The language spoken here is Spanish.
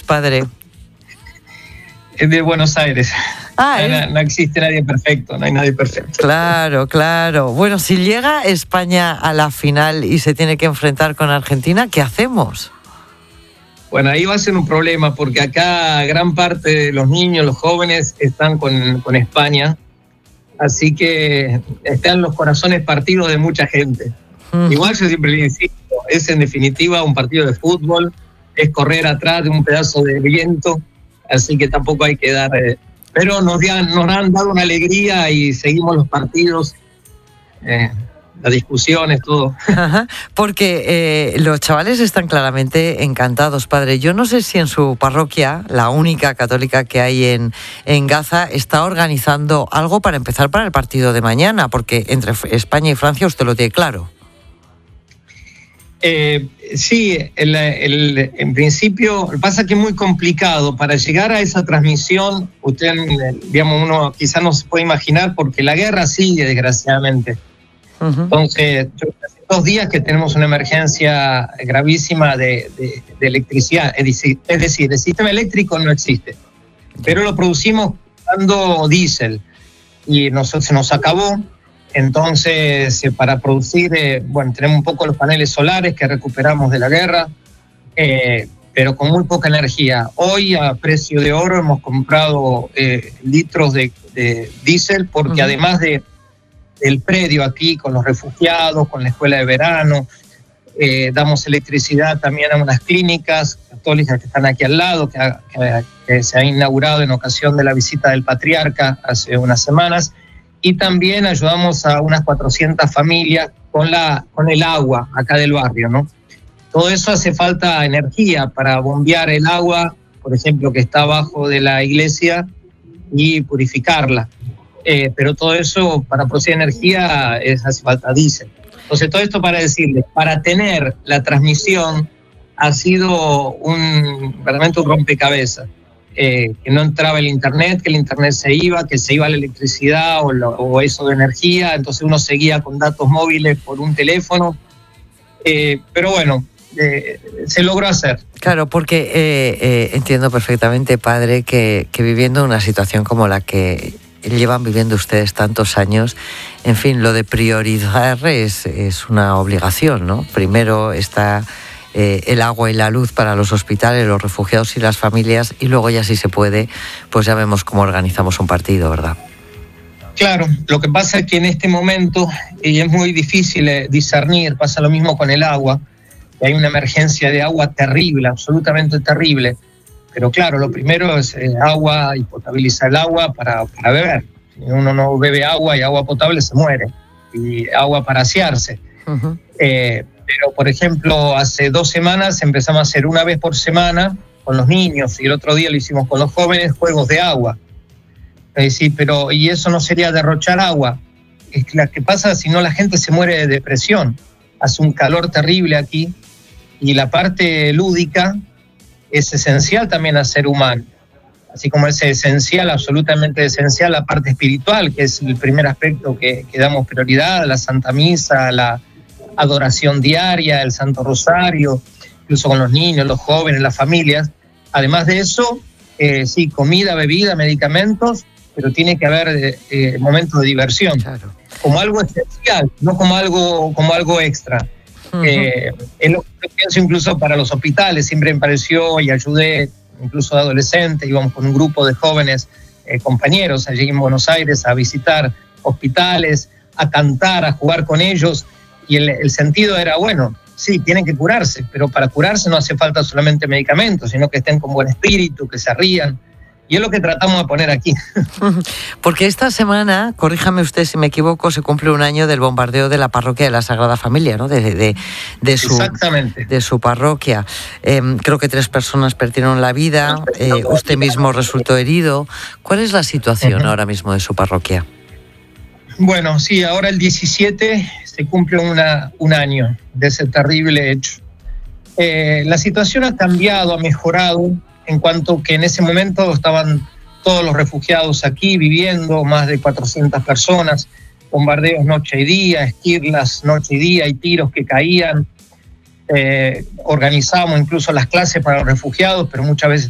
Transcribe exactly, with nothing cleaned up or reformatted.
padre? Es de Buenos Aires. Ah, no, es... no existe nadie perfecto, no hay nadie perfecto. Claro, claro. Bueno, si llega España a la final y se tiene que enfrentar con Argentina, ¿qué hacemos? Bueno, ahí va a ser un problema, porque acá gran parte de los niños, los jóvenes, están con, con España, así que están los corazones partidos de mucha gente. Uh-huh. Igual yo siempre le insisto, es en definitiva un partido de fútbol, es correr atrás de un pedazo de viento, así que tampoco hay que dar... Eh, pero nos, dan, nos han dado una alegría y seguimos los partidos, eh, las discusiones, todo. Ajá, porque eh, los chavales están claramente encantados, padre. Yo no sé si en su parroquia, la única católica que hay en, en Gaza, está organizando algo para empezar para el partido de mañana, porque entre España y Francia usted lo tiene claro. Eh, sí, el, el, en principio pasa que es muy complicado para llegar a esa transmisión. Usted, digamos, uno quizás no se puede imaginar porque la guerra sigue, desgraciadamente. Uh-huh. Entonces, hace dos días que tenemos una emergencia gravísima de, de, de electricidad, es decir, es decir, el sistema eléctrico no existe, pero lo producimos usando diésel y nosotros, se nos acabó. Entonces, eh, para producir, eh, bueno, tenemos un poco los paneles solares que recuperamos de la guerra, eh, pero con muy poca energía. Hoy, a precio de oro, hemos comprado eh, litros de, de diésel, porque uh-huh. además de el predio aquí, con los refugiados, con la escuela de verano, eh, damos electricidad también a unas clínicas católicas que están aquí al lado, que, que, que se ha inaugurado en ocasión de la visita del patriarca hace unas semanas. Y también ayudamos a unas cuatrocientas familias con, la, con el agua acá del barrio, ¿no? Todo eso hace falta energía para bombear el agua, por ejemplo, que está abajo de la iglesia, y purificarla. Eh, pero todo eso, para producir energía, es, hace falta diésel. Entonces, todo esto para decirles, para tener la transmisión ha sido un, realmente un rompecabezas. Eh, que no entraba el internet, que el internet se iba, que se iba la electricidad o, lo, o eso de energía, entonces uno seguía con datos móviles por un teléfono, eh, pero bueno, eh, se logró hacer. Claro, porque eh, eh, entiendo perfectamente, padre, que, que viviendo una situación como la que llevan viviendo ustedes tantos años, en fin, lo de priorizar es, es una obligación, ¿no? Primero está... Eh, el agua y la luz para los hospitales, los refugiados y las familias, y luego ya si se puede, pues ya vemos cómo organizamos un partido, ¿verdad? Claro, lo que pasa es que en este momento, y es muy difícil eh, discernir, pasa lo mismo con el agua, hay una emergencia de agua terrible, absolutamente terrible, pero claro, lo primero es eh, agua y potabilizar el agua para, para beber. Si uno no bebe agua y agua potable, se muere, y agua para asearse. Uh-huh. Eh, Pero, por ejemplo, hace dos semanas empezamos a hacer una vez por semana con los niños y el otro día lo hicimos con los jóvenes, juegos de agua. Es decir, pero, ¿y eso no sería derrochar agua? Es que lo que pasa, si no la gente se muere de depresión. Hace un calor terrible aquí y la parte lúdica es esencial también al ser humano. Así como es esencial, absolutamente esencial, la parte espiritual, que es el primer aspecto que, que damos prioridad, la Santa Misa, la adoración diaria, el Santo Rosario, incluso con los niños, los jóvenes, las familias. Además de eso, eh, sí, comida, bebida, medicamentos, pero tiene que haber eh, eh, momentos de diversión, claro, como algo esencial, no como algo, como algo extra. Uh-huh. Eh, es lo que pienso incluso para los hospitales. Siempre me pareció, y ayudé incluso de adolescente, íbamos con un grupo de jóvenes eh, compañeros allí en Buenos Aires a visitar hospitales, a cantar, a jugar con ellos. Y el, el sentido era, bueno, sí, tienen que curarse, pero para curarse no hace falta solamente medicamentos, sino que estén con buen espíritu, que se rían. Y es lo que tratamos de poner aquí. Porque esta semana, corríjame usted si me equivoco, se cumple un año del bombardeo de la parroquia de la Sagrada Familia, ¿no? De, de, de, su, Exactamente. De su parroquia. Eh, creo que tres personas perdieron la vida, eh, usted mismo resultó herido. ¿Cuál es la situación uh-huh. ahora mismo de su parroquia? Bueno, sí, ahora el diecisiete se cumple una, un año de ese terrible hecho. Eh, la situación ha cambiado, ha mejorado, en cuanto que en ese momento estaban todos los refugiados aquí viviendo, más de cuatrocientas personas, bombardeos noche y día, esquirlas noche y día y tiros que caían. Eh, organizamos incluso las clases para los refugiados, pero muchas veces